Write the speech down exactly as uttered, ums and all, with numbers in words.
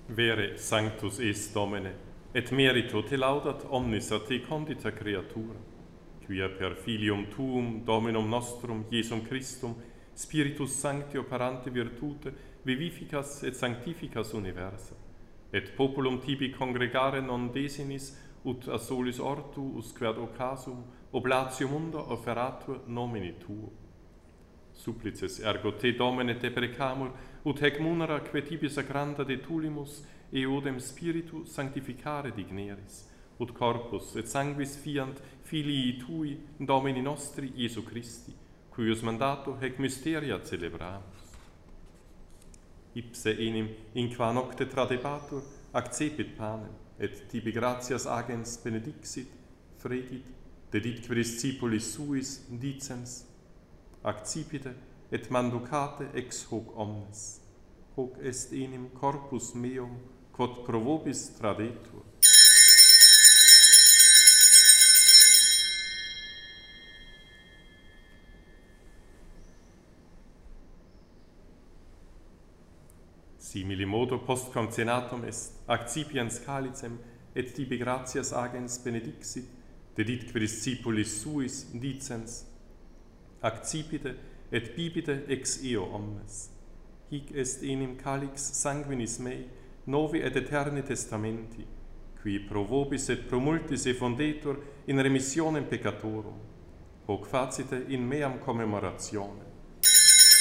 Vere sanctus est Domine, et merito te laudat omnis a te condita creatura, quia per filium tuum, Dominum nostrum, Iesum Christum, Spiritus Sancti operante virtute, vivificas et sanctificas universa, et populum tibi congregare non desinis, ut a solis ortu, usque ad occasum, oblatio munda offeratur nomini tuo. Supplices ergo te, Domine, deprecamur, ut hec munera que tibi sacranda de tulimus, eodem spiritu sanctificare digneris, ut corpus et sanguis fiant filii tui, Domini nostri, Iesu Christi, cuius mandato hec mysteria celebramus. Ipse enim, in qua nocte tradebatur, accepit panem, et tibi gratias agens benedixit, fregit, dedit que discipulis suis dicens, accipite et manducate ex hoc omnes. Hoc est enim corpus meum, quod pro vobis tradetur. Simili modo post concenatum est, accipiens calicem, et tibi gratias agens benedixit, dedit que discipulis suis dicens, accipite et bibite ex eo omnes. Hic est enim calix sanguinis mei, novi et eterni testamenti, qui pro vobis et pro multis effundetur in remissionem peccatorum. Hoc facite in meam commemorationem.